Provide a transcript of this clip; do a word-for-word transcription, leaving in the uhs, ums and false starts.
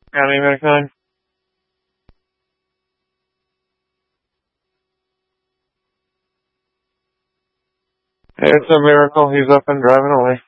County Medic nine. It's a miracle he's up and driving away.